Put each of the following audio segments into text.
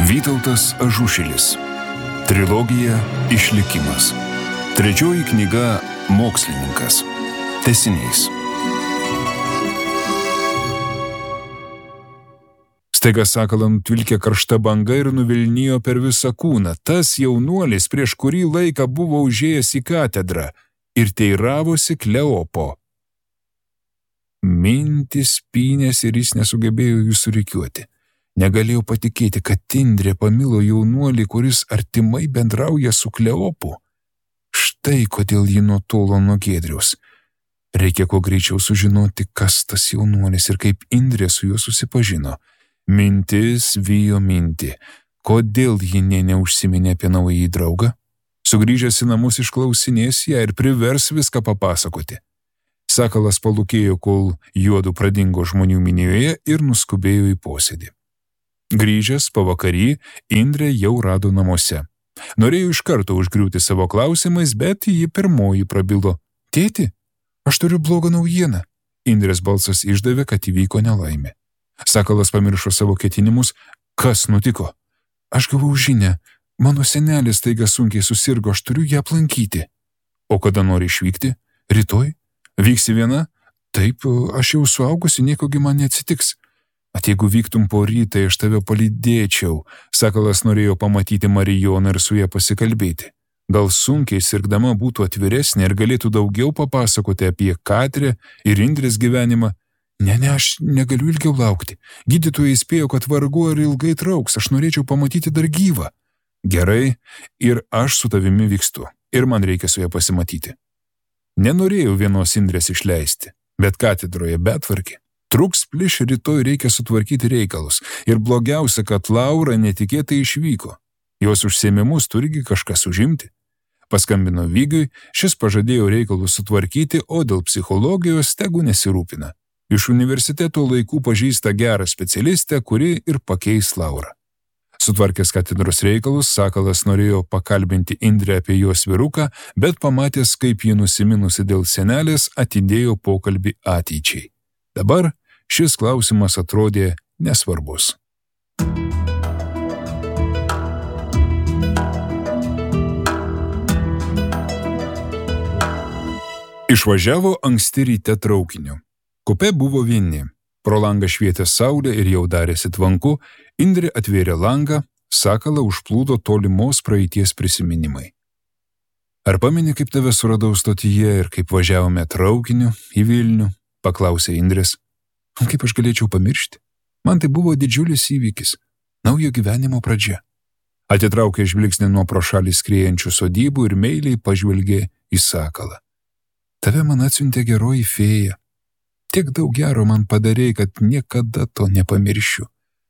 Vytautas Ažušilis. Trilogija Išlikimas. Trečioji knyga Mokslininkas. Tęsinys. Staiga sakalam tvilkė karšta banga ir nuvilnijo per visą kūną. Tas jaunuolis prieš kurį laiką buvo užėjęs į katedrą ir teiravosi Kleopo. Mintys pynės ir jis nesugebėjo jų surikiuoti. Negalėjau patikėti, kad Indrė pamilo jaunuolį, kuris artimai bendrauja su Kleopu. Štai kodėl ji nutolo nuo Giedriaus. Reikia kuo greičiau sužinoti, kas tas jaunuolis ir kaip Indrė su juo susipažino. Mintis vijo mintį. Kodėl ji neužsiminė apie naująjį draugą? Sugrįžęs į namus išklausinės ją ir privers viską papasakoti. Sakalas palūkėjo, kol juodu pradingo žmonių minioje ir nuskubėjo į posėdį. Grįžęs pavakarį, Indrė jau rado namuose. Norėjo iš karto užgriūti savo klausimais, bet ji pirmoji prabilo. Tėti, aš turiu blogą naujieną. Indrės balsas išdavė, kad įvyko nelaimė. Sakalas pamiršo savo ketinimus. Kas nutiko? Aš gavau žinią. Mano senelis taiga sunkiai susirgo, aš turiu ją aplankyti. O kada nori išvykti? Rytoj? Vyksi viena? Taip, aš jau suaugusi, niekogi man neatsitiks. At jeigu vyktum po rytą, aš tave palydėčiau. Sakalas norėjo pamatyti Marijoną ir su ją pasikalbėti. Gal sunkiai sirgdama būtų atviresnė ir galėtų daugiau papasakoti apie Katrę ir Indrės gyvenimą. Ne, aš negaliu ilgiau laukti. Gydytojai įspėjo, kad vargu ar ilgai trauks, aš norėčiau pamatyti dar gyvą. Gerai, ir aš su tavimi vykstu, ir man reikia su ją pasimatyti. Nenorėjau vienos Indrės išleisti, bet katedroje betvarkė. Truks pliš, rytoj reikia sutvarkyti reikalus. Ir blogiausia, kad Laura netikėtai išvyko. Jos užsiėmimus turigi kažkas užimti. Paskambino Vygiui, šis pažadėjo reikalus sutvarkyti, o dėl psichologijos tegu nesirūpina. Iš universiteto laikų pažįsta gerą specialistę, kuri ir pakeis Laurą. Sutvarkęs katedros reikalus, Sakalas norėjo pakalbinti Indrę apie jos vyruką, bet pamatęs, kaip ji nusiminusi dėl senelės, atidėjo pokalbį ateičiai. Dabar šis klausimas atrodė nesvarbus. Išvažiavo anksti ryte traukiniu. Kupė buvo vieni. Pro langą švietė saulė ir jau darėsi tvanku, Indrė atvėrė langą, Sakalą užplūdo tolimos praeities prisiminimai. Ar pameni, kaip tave suradau stotyje ir kaip važiavome traukiniu į Vilnių? Paklausė Indrės. Kaip aš galėčiau pamiršti? Man tai buvo didžiulis įvykis, naujo gyvenimo pradžia. Atitraukė žvilgsnį nuo pro šalį skriejančių sodybų ir meiliai pažvelgė į Sakalą. Tave man atsiuntė geroji fėja. Tiek daug gero man padarei, kad niekada to nepamiršiu.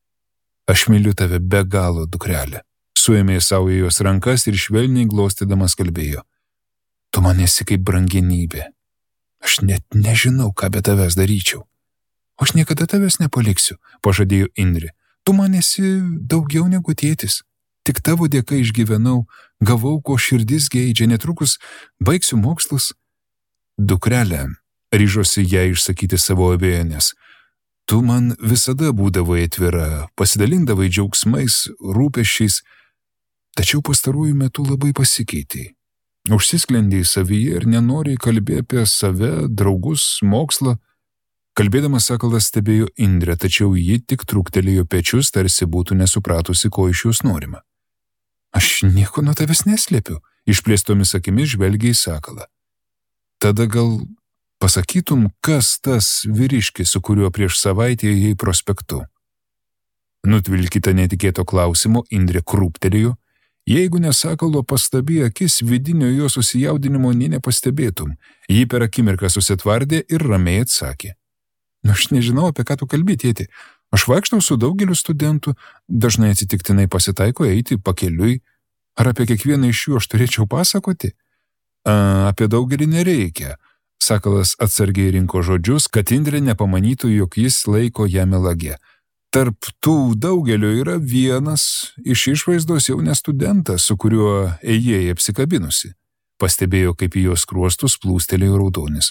Aš myliu tave be galo, dukrelė. Suėmė savo jos rankas ir švelniai glostydamas kalbėjo. Tu man esi kaip brangenybė. Aš net nežinau, ką be tavęs daryčiau. Aš niekada tavęs nepaliksiu, pažadėjo Indrė. Tu man esi daugiau negu tėtis. Tik tavo dėka išgyvenau, gavau, ko širdis geidžia, netrukus baigsiu mokslus. Dukrelė, ryžosi ją išsakyti savo abejonės. Tu man visada būdavai atvira, pasidalindavai džiaugsmais, rūpesčiais, tačiau pastaruoju metu labai pasikeitei. Užsisklendėjai savyje ir nenoriai kalbė apie save, draugus, mokslą. Kalbėdamas Sakalas stebėjo Indrę, tačiau ji tik trūktelėjo pečius, tarsi būtų nesupratusi, ko iš jos norima. Aš nieko nuo tavęs neslėpiu, išplėstomis akimis žvelgia į Sakalą. Tada gal pasakytum, kas tas vyriškis, su kuriuo prieš savaitę ėjai prospektu? Nutvilkyta netikėto klausimo, Indrė krūptelėjo. Jeigu ne Sakalo pastabi akis, vidinio jo susijaudinimo nė nepastebėtum. Ji per akimirką susitvardė ir ramiai atsakė. Aš nežinau, apie ką tu kalbi, tėti. Aš vaikštau su daugeliu studentų, dažnai atsitiktinai pasitaiko eiti pakeliui. Ar apie kiekvieną iš jų aš turėčiau pasakoti? Apie daugelį nereikia. Sakalas atsargiai rinko žodžius, kad Indrė nepamanytų, jog jis laiko ją melage. Tarp tų daugelio yra vienas iš išvaizdos jau ne studentas, su kuriuo ėjai apsikabinusi. Pastebėjo, kaip į jos skruostus plūstelėjo raudonis.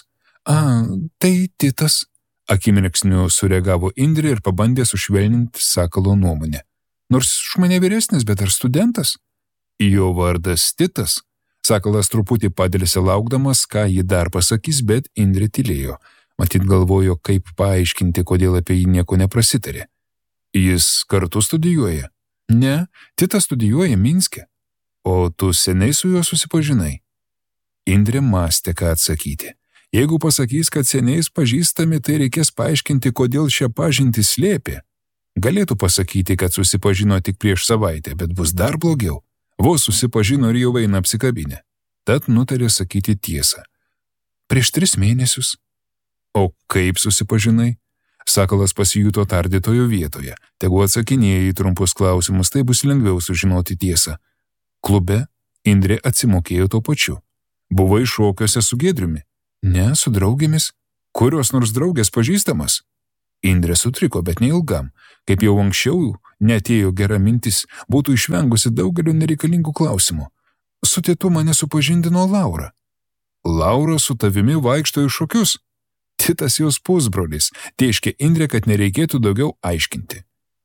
Tai Titas. Akimirksniu sureagavo Indrė ir pabandė sušvelninti Sakalo nuomonę. Nors už mane vyresnis, bet ar studentas? Jo vardas Titas. Sakalas truputį padėlėsi laukdamas, ką ji dar pasakys, bet Indrė tylėjo. Matyt galvojo, kaip paaiškinti, kodėl apie jį nieko neprasitarė. Jis kartu studijuoja? Ne, Titas studijuoja Minske. O tu seniai su juo susipažinai? Indrė mąstė, ką atsakyti. Jeigu pasakys, kad seniais pažįstami, tai reikės paaiškinti, kodėl šią pažintį slėpė. Galėtų pasakyti, kad susipažino tik prieš savaitę, bet bus dar blogiau. Vos susipažino ir jau eina apsikabinę. Tad nutarė sakyti tiesą. Prieš 3 mėnesius. O kaip susipažinai? Sakalas pasijuto tardytojo vietoje. Tegu atsakinėja į trumpus klausimus, tai bus lengviau sužinoti tiesą. Klube Indrė atsimokėjo tuo pačiu. Buvai šokiuose su Giedriumi? Ne, su draugėmis. Kurios nors draugės pažįstamas? Indrė sutriko, bet neilgam. Kaip jau anksčiau neatėjo gera mintis, būtų išvengusi daugelio nereikalingų klausimų. Su tėtu mane supažindino Laura. Laura su tavimi vaikšto į šokius? Titas jos pusbrolis, teiškė Indrė, kad nereikėtų daugiau aiškinti.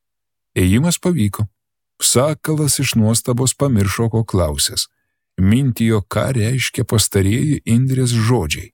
Ėjimas pavyko. Sakalas iš nuostabos pamiršo, ko klausęs. Mintijo, ką reiškia pastarieji Indrės žodžiai.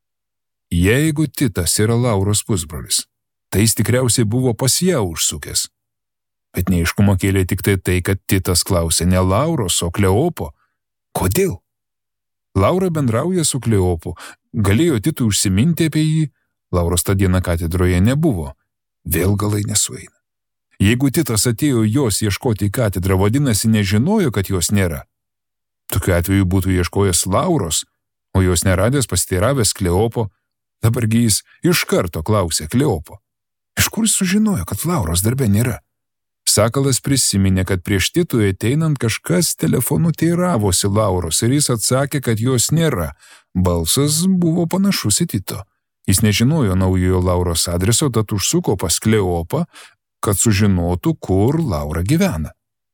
Jeigu Titas yra Lauros pusbrolis, tai jis tikriausiai buvo pas ją užsukęs. Bet neaiškumą kėlė tik tai, kad Titas klausė ne Lauros, o Kleopo. Kodėl? Laura bendrauja su Kleopu. Galėjo Titui užsiminti apie jį. Lauros tą dieną katedroje nebuvo. Vėl galai nesueina. Jeigu Titas atėjo jos ieškoti į katedrą, vadinasi, nežinojo, kad jos nėra. Tokiu atveju būtų ieškojęs Lauros, o jos neradęs pasiteiravęs Kleopo. Dabargi jis iš karto klausė Kleopo. Iš kur jis sužinojo, kad Lauros darbe nėra? Sakalas prisiminė, kad prieš Titui ateinant kažkas telefonu teiravosi Lauros ir jis atsakė, kad jos nėra. Balsas buvo panašus į Tito. Jis nežinojo naujojo Lauros adreso, tad užsuko pas Kleopą, kad sužinotų, kur Laura gyvena.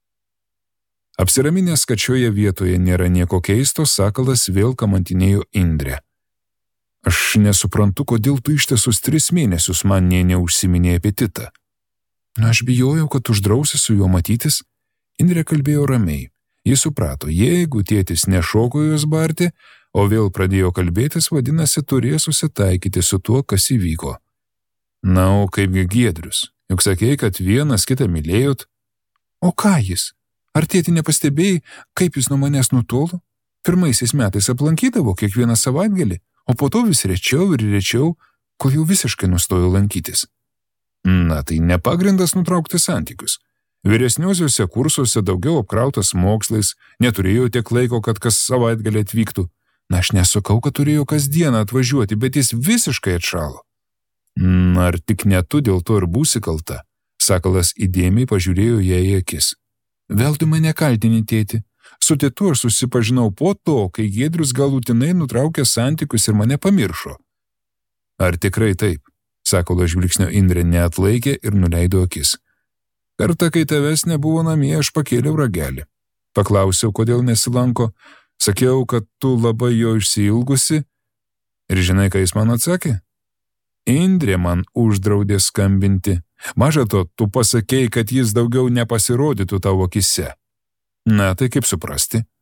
Apsiraminęs, kad šioje vietoje nėra nieko keisto, Sakalas vėl kamantinėjo Indrę. Aš nesuprantu, kodėl tu ištisus 3 mėnesius man neužsiminėjai apie Titą. Aš bijojau, kad uždrausi su juo matytis. Indrė kalbėjo ramiai. Jis suprato, jeigu tėtis nešoko jos barti, o vėl pradėjo kalbėtis, vadinasi, turėjo susitaikyti su tuo, kas įvyko. Na, o kaipgi Giedrius? Juk sakėjai, kad vienas kitą mylėjot. O ką jis? Ar tėti nepastebėjai, kaip jis nuo manęs nutolo? Pirmaisiais metais aplankydavo kiekvieną savaitgalį, o po to vis rečiau ir rečiau, kol jau visiškai nustojo lankytis. Na, tai nepagrindas nutraukti santykius. Vyresniuosiuose kursuose daugiau apkrautas mokslais, neturėjo tiek laiko, kad kas savaitgalį atvyktų. Na, aš nesakau, kad turėjo kasdieną atvažiuoti, bet jis visiškai atšalo. Ar tik ne tu dėl to ir būsi kalta? Sakalas įdėmiai pažiūrėjo jai į akis. Vėl tu mane kaltini, tėti. Su tėtu aš susipažinau po to, kai Giedrius galutinai nutraukė santykius ir mane pamiršo. Ar tikrai taip? Sakalo žvilgsnio Indrė neatlaikė ir nuleido akis. Kartą, kai tavęs nebuvo namie, aš pakėliau ragelį. Paklausiau, kodėl nesilanko. Sakiau, kad tu labai jo išsiilgusi. Ir žinai, ką jis man atsakė? Indrė man uždraudė skambinti. Maža to, tu pasakėjai, kad jis daugiau nepasirodytų tavo akise. Na, tai kaip suprasti?